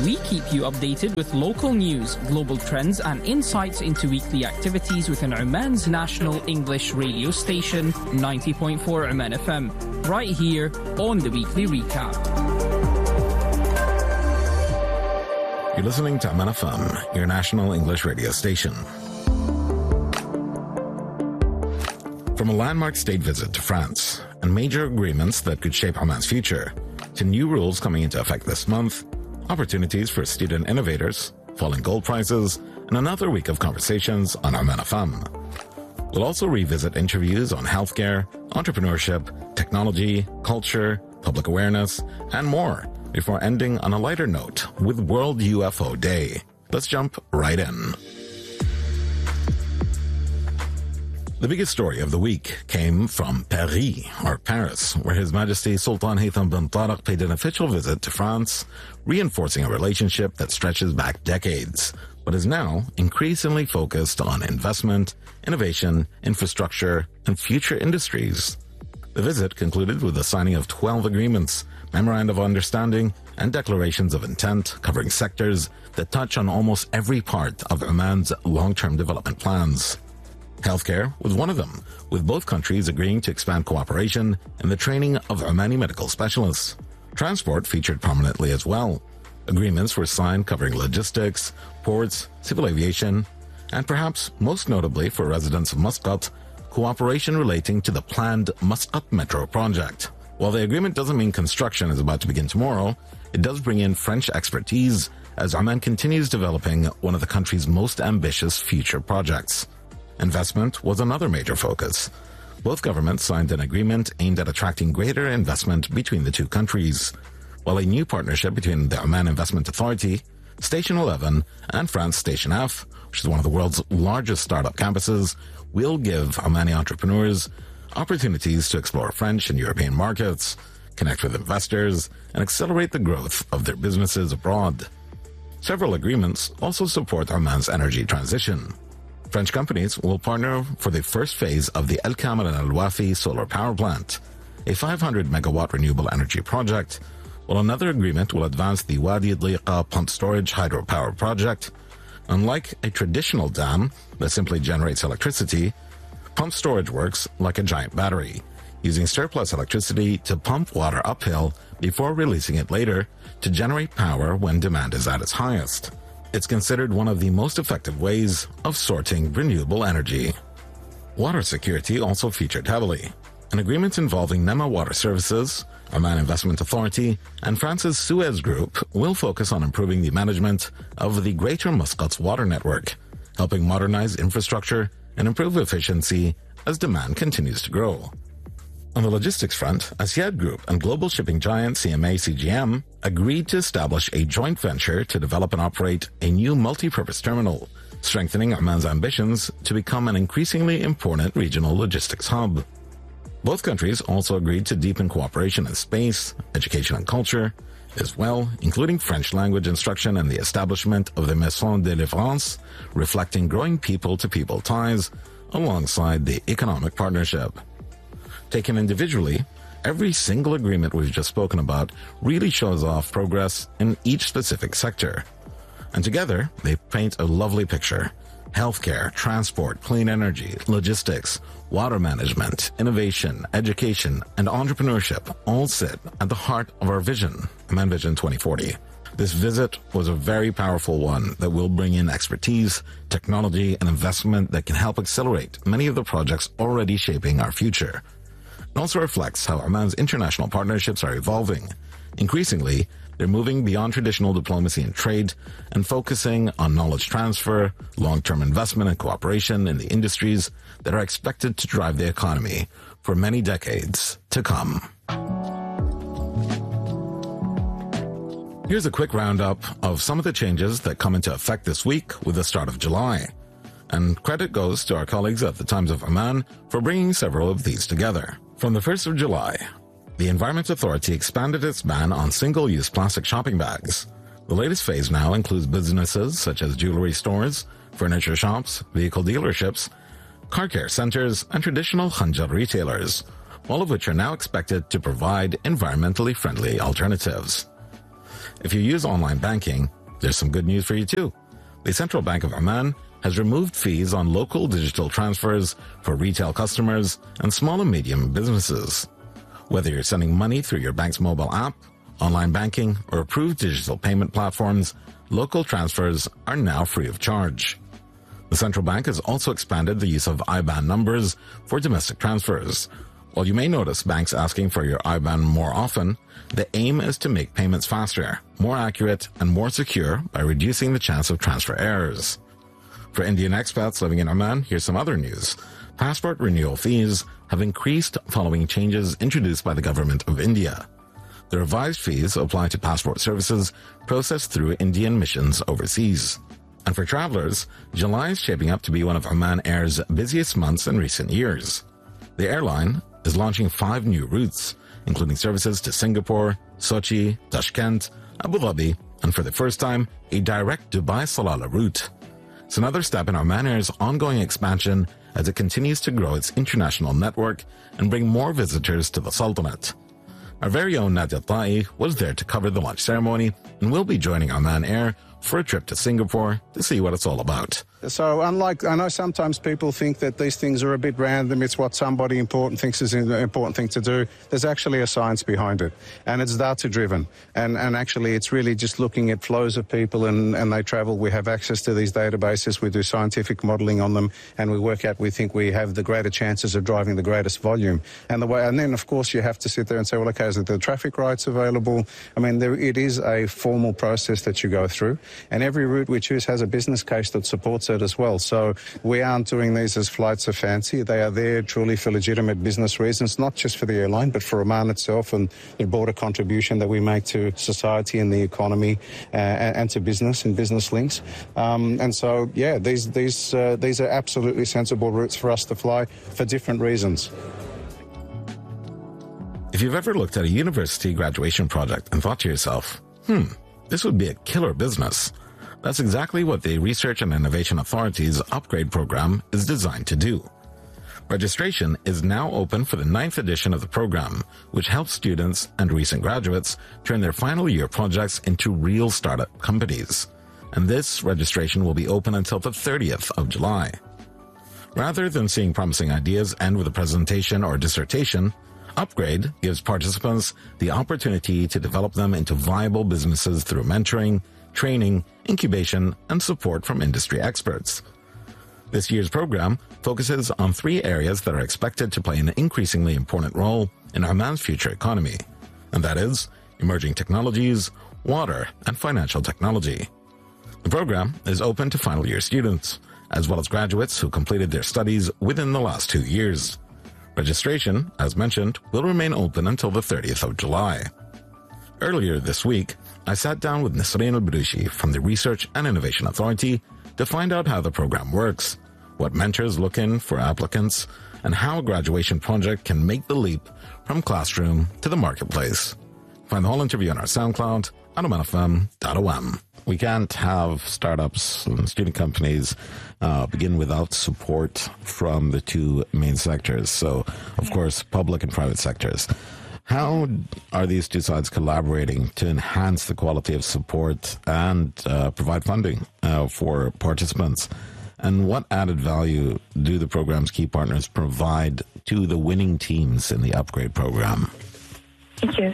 We keep you updated with local news, global trends, and insights into weekly activities within Oman's national English radio station, 90.4 Oman FM, right here on the Weekly Recap. You're listening to Oman FM, your national English radio station. From a landmark state visit to France and major agreements that could shape Oman's future, to new rules coming into effect this month, opportunities for student innovators, falling gold prices, and another week of conversations on Oman FM. We'll also revisit interviews on healthcare, entrepreneurship, technology, culture, public awareness, and more before ending on a lighter note with World UFO Day. Let's jump right in. The biggest story of the week came from Paris, where His Majesty Sultan Haytham bin Tariq paid an official visit to France, reinforcing a relationship that stretches back decades, but is now increasingly focused on investment, innovation, infrastructure, and future industries. The visit concluded with the signing of 12 agreements, memoranda of understanding, and declarations of intent covering sectors that touch on almost every part of Oman's long-term development plans. Healthcare was one of them, with both countries agreeing to expand cooperation in the training of Omani medical specialists. Transport featured prominently as well. Agreements were signed covering logistics, ports, civil aviation, and perhaps most notably for residents of Muscat, cooperation relating to the planned Muscat Metro project. While the agreement doesn't mean construction is about to begin tomorrow, it does bring in French expertise as Oman continues developing one of the country's most ambitious future projects. Investment was another major focus. Both governments signed an agreement aimed at attracting greater investment between the two countries, while a new partnership between the Oman Investment Authority, Station 11, and France Station F, which is one of the world's largest startup campuses, will give Omani entrepreneurs opportunities to explore French and European markets, connect with investors, and accelerate the growth of their businesses abroad. Several agreements also support Oman's energy transition. French companies will partner for the first phase of the El Kamal and Al Wafi solar power plant, a 500-megawatt renewable energy project, while another agreement will advance the Wadi Dliqa pump storage hydropower project. Unlike a traditional dam that simply generates electricity, pump storage works like a giant battery, using surplus electricity to pump water uphill before releasing it later to generate power when demand is at its highest. It's considered one of the most effective ways of sorting renewable energy. Water security also featured heavily. An agreement involving Nema Water Services, Oman Investment Authority, and France's Suez Group will focus on improving the management of the Greater Muscat's water network, helping modernize infrastructure and improve efficiency as demand continues to grow. On the logistics front, Asyad Group and global shipping giant CMA CGM agreed to establish a joint venture to develop and operate a new multi-purpose terminal, strengthening Oman's ambitions to become an increasingly important regional logistics hub. Both countries also agreed to deepen cooperation in space, education and culture, as well, including French language instruction and the establishment of the Maison de l'Évrance, reflecting growing people-to-people ties alongside the economic partnership. Taken individually, every single agreement we've just spoken about really shows off progress in each specific sector. And together, they paint a lovely picture. Healthcare, transport, clean energy, logistics, water management, innovation, education, and entrepreneurship all sit at the heart of our vision, Oman Vision 2040. This visit was a very powerful one that will bring in expertise, technology, and investment that can help accelerate many of the projects already shaping our future. It also reflects how Oman's international partnerships are evolving. Increasingly, they're moving beyond traditional diplomacy and trade and focusing on knowledge transfer, long-term investment and cooperation in the industries that are expected to drive the economy for many decades to come. Here's a quick roundup of some of the changes that come into effect this week with the start of July. And credit goes to our colleagues at the Times of Oman for bringing several of these together. From the 1st of July, the Environment Authority expanded its ban on single-use plastic shopping bags. The latest phase now includes businesses such as jewelry stores, furniture shops, vehicle dealerships, car care centers, and traditional khanjar retailers, all of which are now expected to provide environmentally friendly alternatives. If you use online banking, there's some good news for you too. The Central Bank of Oman has removed fees on local digital transfers for retail customers and small and medium businesses. Whether you're sending money through your bank's mobile app, online banking, or approved digital payment platforms, local transfers are now free of charge. The central bank has also expanded the use of IBAN numbers for domestic transfers. While you may notice banks asking for your IBAN more often, the aim is to make payments faster, more accurate, and more secure by reducing the chance of transfer errors. For Indian expats living in Oman, here's some other news. Passport renewal fees have increased following changes introduced by the government of India. The revised fees apply to passport services processed through Indian missions overseas. And for travelers, July is shaping up to be one of Oman Air's busiest months in recent years. The airline is launching 5 new routes, including services to Singapore, Sochi, Tashkent, Abu Dhabi, and for the first time, a direct Dubai-Salalah route. It's another step in Oman Air's ongoing expansion as it continues to grow its international network and bring more visitors to the Sultanate. Our very own Nadia Ta'i was there to cover the launch ceremony and will be joining Oman Air for a trip to Singapore to see what it's all about. So unlike, I know sometimes people think that these things are a bit random, it's what somebody important thinks is an important thing to do. There's actually a science behind it, and it's data-driven. And actually it's really just looking at flows of people and they travel. We have access to these databases, we do scientific modelling on them, and we work out, we think we have the greater chances of driving the greatest volume. And then, of course, you have to sit there and say, well, okay, is the traffic rights available? I mean, it is a formal process that you go through, and every route we choose has a business case that supports it as well. So we aren't doing these as flights of fancy. They are there truly for legitimate business reasons, not just for the airline, but for Oman itself and the broader contribution that we make to society and the economy and to business and business links. And so, yeah, these are absolutely sensible routes for us to fly for different reasons. If you've ever looked at a university graduation project and thought to yourself, this would be a killer business, that's exactly what the Research and Innovation Authority's upgrade program is designed to do. Registration is now open for the 9th edition of the program, which helps students and recent graduates turn their final year projects into real startup companies. And this registration will be open until the 30th of July. Rather than seeing promising ideas end with a presentation or dissertation, Upgrade gives participants the opportunity to develop them into viable businesses through mentoring, training, incubation, and support from industry experts. This year's program focuses on 3 areas that are expected to play an increasingly important role in Oman's future economy, and that is emerging technologies, water, and financial technology. The program is open to final year students, as well as graduates who completed their studies within the last 2 years. Registration, as mentioned, will remain open until the 30th of July. Earlier this week, I sat down with Nasreen Al-Baroushi from the Research and Innovation Authority to find out how the program works, what mentors look in for applicants, and how a graduation project can make the leap from classroom to the marketplace. Find the whole interview on our SoundCloud at omanfm.om. We can't have startups and student companies begin without support from the 2 main sectors. So, of course, public and private sectors. How are these 2 sides collaborating to enhance the quality of support and provide funding for participants? And what added value do the program's key partners provide to the winning teams in the upgrade program? Yes.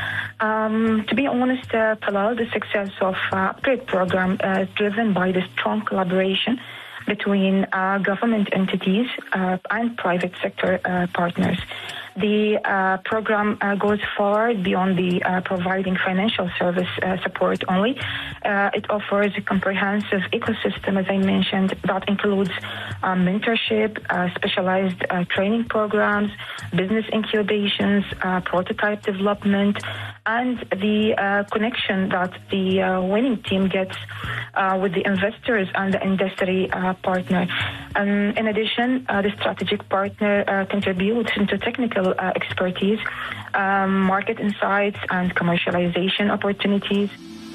To be honest, Talal, the success of upgrade program is driven by the strong collaboration between government entities and private sector partners. The program goes far beyond the providing financial service support only. It offers a comprehensive ecosystem, as I mentioned, that includes mentorship, specialized training programs, business incubations, prototype development, and the connection that the winning team gets with the investors and the industry partner. In addition, the strategic partner contributes into technical expertise, market insights, and commercialization opportunities.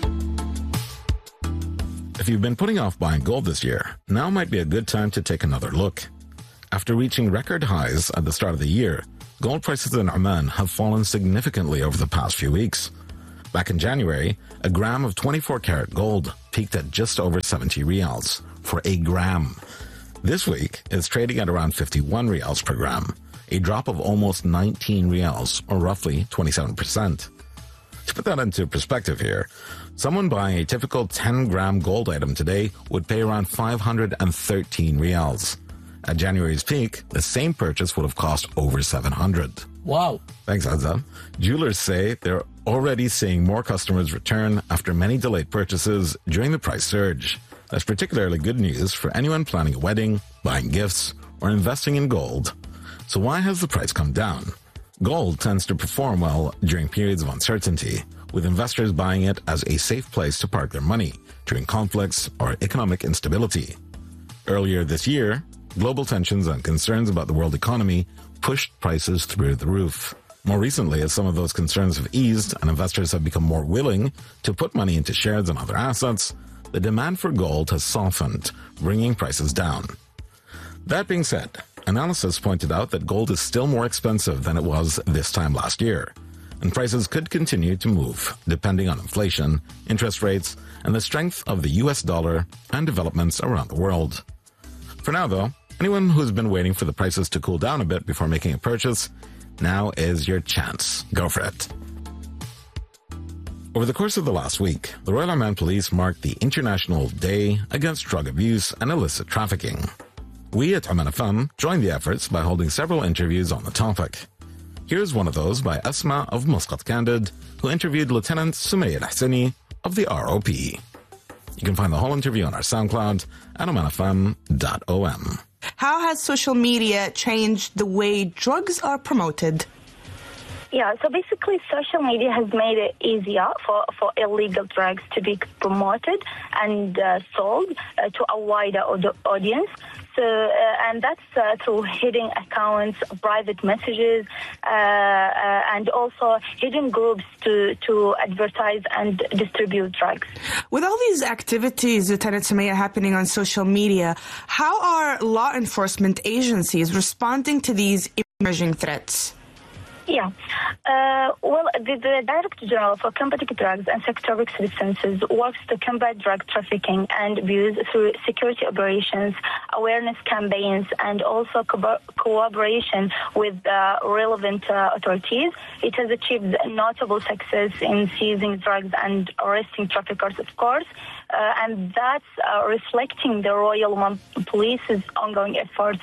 If you've been putting off buying gold this year, now might be a good time to take another look. After reaching record highs at the start of the year, gold prices in Oman have fallen significantly over the past few weeks. Back in January, a gram of 24-karat gold peaked at just over 70 riyals for a gram. This week, it's trading at around 51 riyals per gram, a drop of almost 19 riyals, or roughly 27%. To put that into perspective here, someone buying a typical 10-gram gold item today would pay around 513 riyals. At January's peak, the same purchase would have cost over 700. Wow. Thanks, Azza. Jewelers say they're already seeing more customers return after many delayed purchases during the price surge. That's particularly good news for anyone planning a wedding, buying gifts, or investing in gold. So why has the price come down? Gold tends to perform well during periods of uncertainty, with investors buying it as a safe place to park their money during conflicts or economic instability. Earlier this year, global tensions and concerns about the world economy pushed prices through the roof. More recently, as some of those concerns have eased and investors have become more willing to put money into shares and other assets, the demand for gold has softened, bringing prices down. That being said, analysis pointed out that gold is still more expensive than it was this time last year, and prices could continue to move depending on inflation, interest rates, and the strength of the US dollar and developments around the world. For now, though, anyone who's been waiting for the prices to cool down a bit before making a purchase, now is your chance. Go for it. Over the course of the last week, the Royal Oman Police marked the International Day Against Drug Abuse and Illicit Trafficking. We at Oman FM joined the efforts by holding several interviews on the topic. Here's one of those by Asma of Muscat Candid, who interviewed Lieutenant Sumaya Al-Hsini of the ROP. You can find the whole interview on our SoundCloud at omanfm.om. How has social media changed the way drugs are promoted? Yeah, so basically social media has made it easier for illegal drugs to be promoted and sold to a wider audience. So, and that's through hidden accounts, private messages, and also hidden groups to advertise and distribute drugs. With all these activities, Lieutenant Sumaya, happening on social media, how are law enforcement agencies responding to these emerging threats? Yeah. Well, the Director General for Combating Drugs and Psychotropic Substances works to combat drug trafficking and abuse through security operations, awareness campaigns, and also cooperation with relevant authorities. It has achieved notable success in seizing drugs and arresting traffickers, of course, and that's reflecting the Royal Oman Police's ongoing efforts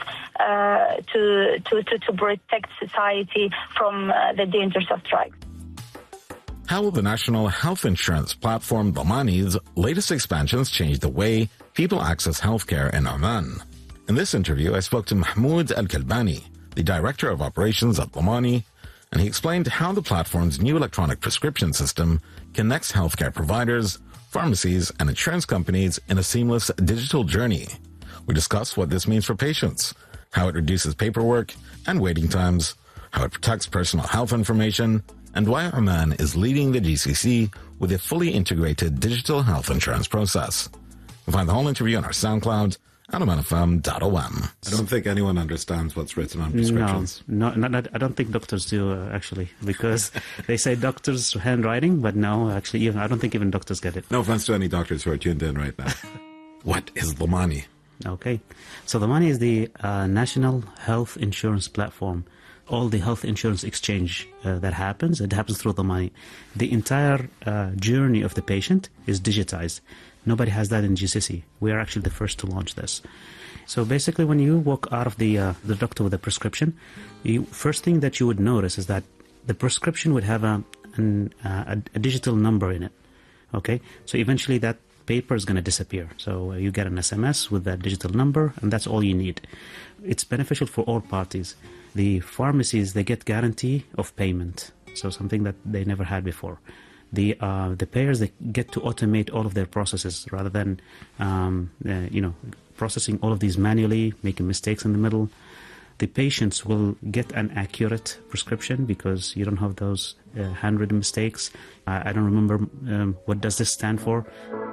to protect society from the dangers of drugs. How will the national health insurance platform Dhamani's latest expansions change the way people access healthcare in Oman? In this interview, I spoke to Mahmoud Al-Kalbani, the Director of Operations at Dhamani, and he explained how the platform's new electronic prescription system connects healthcare providers, pharmacies, and insurance companies in a seamless digital journey. We discuss what this means for patients, how it reduces paperwork and waiting times, how it protects personal health information, and why Oman is leading the GCC with a fully integrated digital health insurance process. You'll find the whole interview on our SoundCloud at omanfm.om. I don't think anyone understands what's written on prescriptions. No, I don't think doctors do, actually, because they say doctors' handwriting, but no, actually, I don't think even doctors get it. No offense to any doctors who are tuned in right now. What is Dhamani? Okay, so Dhamani is the National Health Insurance Platform. All the health insurance exchange that happens, it happens through Dhamani. The entire journey of the patient is digitized. Nobody has that in GCC. We are actually the first to launch this. So basically, when you walk out of the doctor with a prescription, first thing that you would notice is that the prescription would have a digital number in it. Okay, so eventually that paper is going to disappear. So you get an SMS with that digital number, and that's all you need. It's beneficial for all parties. The pharmacies, they get guarantee of payment, so something that they never had before. The payers, they get to automate all of their processes rather than processing all of these manually, making mistakes in the middle. The patients will get an accurate prescription because you don't have those handwritten mistakes. I don't remember what does this stand for.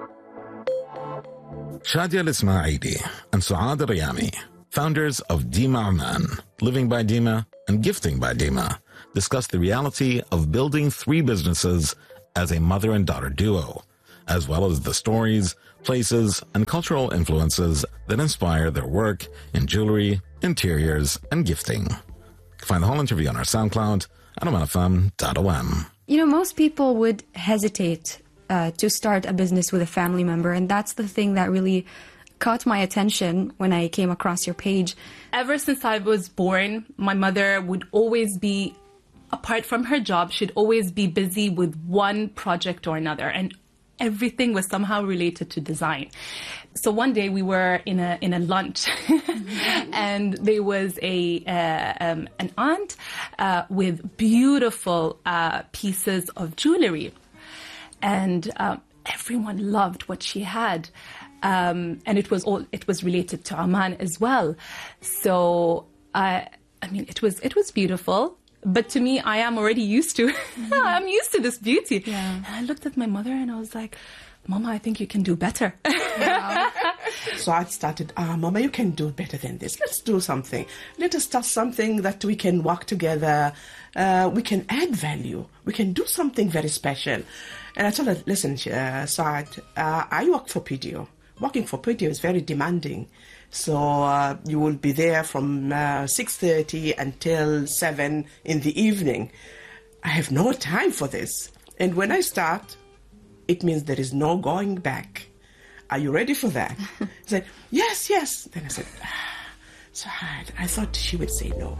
Shadia Al-Ismaili and Suad Al-Riyami, founders of Dima Oman, Living by Dima and Gifting by Dima, discuss the reality of building 3 businesses as a mother and daughter duo, as well as the stories, places, and cultural influences that inspire their work in jewelry, interiors, and gifting. Find the whole interview on our SoundCloud at omanfm.om. You know, most people would hesitate to start a business with a family member, and that's the thing that really caught my attention when I came across your page. Ever since I was born, my mother would always be, apart from her job, she'd always be busy with one project or another, and everything was somehow related to design. So one day we were in a lunch, and there was an aunt with beautiful pieces of jewelry, and everyone loved what she had, and it was related to Oman as well. So I mean, it was beautiful. But to me, I am already used to, I'm used to this beauty. Yeah. And I looked at my mother and I was like, Mama, I think you can do better. Yeah. So I started, Mama, you can do better than this. Let's do something. Let us start something that we can work together. We can add value. We can do something very special. And I told her, listen, Saad, I work for PDO. Working for PDO is very demanding. So you will be there from 6:30 until 7 in the evening. I have no time for this. And when I start, it means there is no going back. Are you ready for that? I said, yes, yes. Then I said, so hard. I thought she would say no.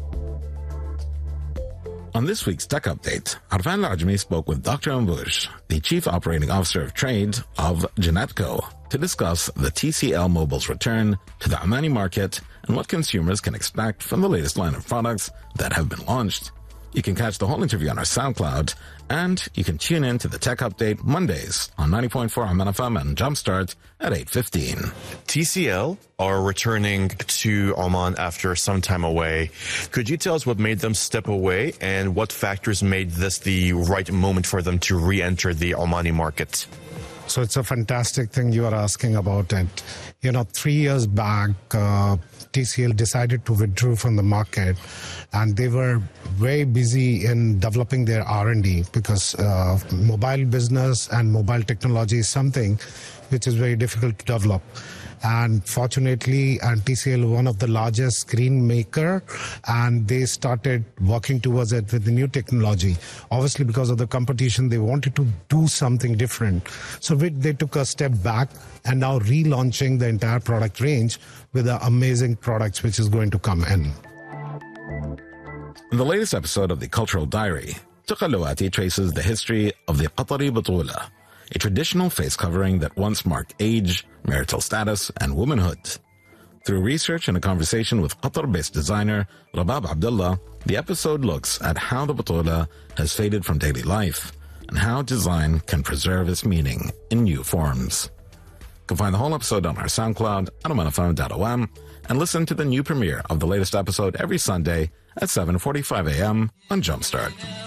On this week's Tech Update, Arfan Al-Ajmi spoke with Dr. Ambush, the Chief Operating Officer of Trade of Janetco, to discuss the TCL Mobile's return to the Omani market and what consumers can expect from the latest line of products that have been launched. You can catch the whole interview on our SoundCloud, and you can tune in to the Tech Update Mondays on 90.4 Oman FM and Jumpstart at 8:15. TCL are returning to Oman after some time away. Could you tell us what made them step away and what factors made this the right moment for them to re-enter the Omani market? So it's a fantastic thing you are asking about it. 3 years back, TCL decided to withdraw from the market, and they were very busy in developing their R&D because mobile business and mobile technology is something which is very difficult to develop. And fortunately, TCL is one of the largest screen maker, and they started working towards it with the new technology. Obviously, because of the competition, they wanted to do something different. So they took a step back and now relaunching the entire product range with the amazing products which is going to come in. In the latest episode of the Cultural Diary, Tuqallawati traces the history of the Qatari Batula, a traditional face covering that once marked age, marital status, and womanhood. Through research and a conversation with Qatar-based designer Rabab Abdullah, the episode looks at how the Batula has faded from daily life and how design can preserve its meaning in new forms. You can find the whole episode on our SoundCloud at omanfm.om and listen to the new premiere of the latest episode every Sunday at 7:45 a.m. on Jumpstart.